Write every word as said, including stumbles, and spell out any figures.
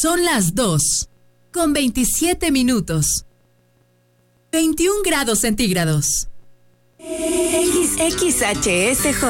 Son las dos, con veintisiete minutos. veintiún grados centígrados. X H S J.